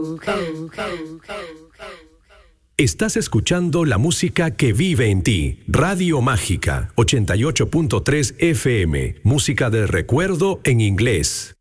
Estás escuchando la música que vive en ti. Radio Mágica, 88.3 FM. Música de recuerdo en inglés.